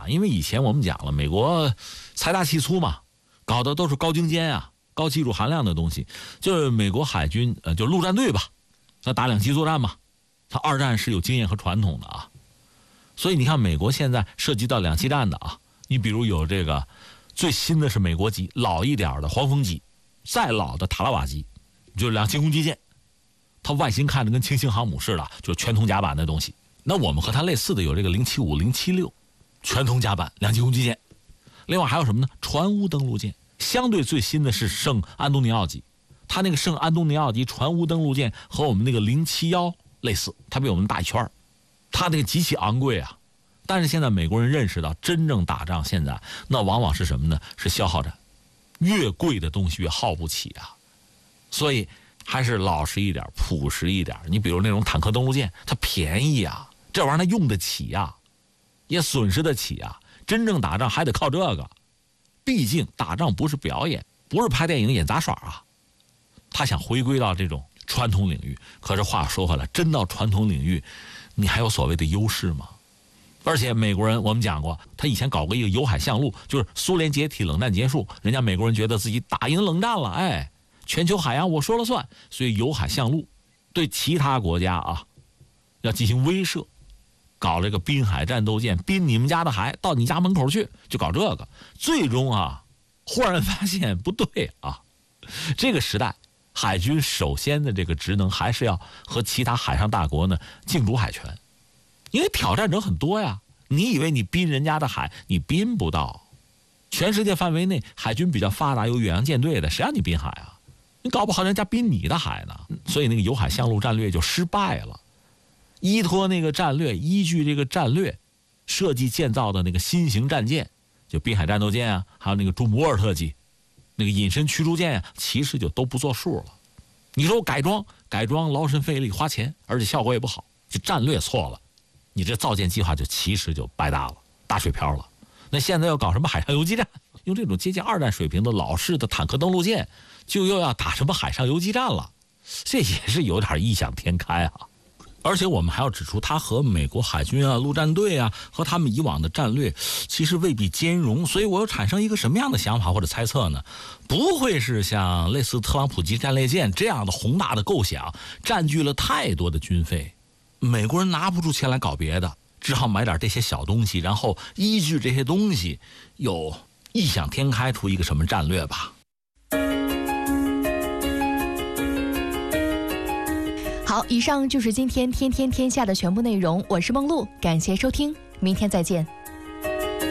因为以前我们讲了，美国财大气粗嘛，搞的都是高精尖啊、高技术含量的东西。就是美国海军就陆战队吧，他打两栖作战嘛，他二战是有经验和传统的啊。所以你看，美国现在涉及到两栖战的啊，你比如有这个最新的是美国级，老一点的黄蜂级，再老的塔拉瓦级，就是两栖攻击舰，它外形看着跟轻型航母似的，就是全铜甲板的东西。那我们和它类似的有这个075、076，全铜甲板两栖攻击舰。另外还有什么呢？船坞登陆舰，相对最新的是圣安东尼奥级，它那个圣安东尼奥级船坞登陆舰和我们那个071类似，它比我们大一圈，它那个极其昂贵啊。但是现在美国人认识到，真正打仗现在那往往是什么呢？是消耗战，越贵的东西越耗不起啊。所以还是老实一点，朴实一点。你比如那种坦克登陆舰，它便宜啊，这玩意儿它用得起呀，也损失得起呀。真正打仗还得靠这个，毕竟打仗不是表演，不是拍电影演杂耍啊。他想回归到这种传统领域，可是话说回来，真到传统领域，你还有所谓的优势吗？而且美国人我们讲过，他以前搞过一个友海相陆，就是苏联解体冷战结束，人家美国人觉得自己打赢冷战了，哎，全球海洋我说了算，所以友海相陆对其他国家啊要进行威慑，搞了个滨海战斗舰，滨你们家的海到你家门口去，就搞这个。最终啊忽然发现不对啊，这个时代海军首先的这个职能还是要和其他海上大国呢竞逐海权，因为挑战者很多呀。你以为你滨人家的海，你滨不到。全世界范围内海军比较发达有远洋舰队的，谁让你滨海啊？你搞不好人家滨你的海呢。所以那个友海相陆战略就失败了。依托那个战略，依据这个战略设计建造的那个新型战舰，就滨海战斗舰啊，还有那个朱姆沃尔特级那个隐身驱逐舰啊，其实就都不作数了。你说我改装劳神费力花钱，而且效果也不好，就战略错了，你这造舰计划就其实就白搭了，打水漂了。那现在要搞什么海上游击战，用这种接近二战水平的老式的坦克登陆舰，就又要打什么海上游击战了，这也是有点异想天开啊。而且我们还要指出，它和美国海军啊、陆战队啊，和他们以往的战略其实未必兼容。所以我又产生一个什么样的想法或者猜测呢？不会是像类似特朗普级战列舰这样的宏大的构想占据了太多的军费，美国人拿不出钱来搞别的，只好买点这些小东西，然后依据这些东西又异想天开出一个什么战略吧。 好，以上就是今天天天天下的全部内容，我是梦露，感谢收听，明天再见。